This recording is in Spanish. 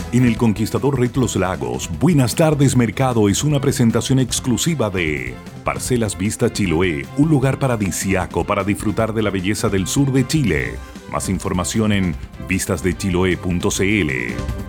En el Conquistador Red Los Lagos, Buenas Tardes Mercado es una presentación exclusiva de Parcelas Vista Chiloé, un lugar paradisiaco para disfrutar de la belleza del sur de Chile. Más información en vistasdechiloé.cl.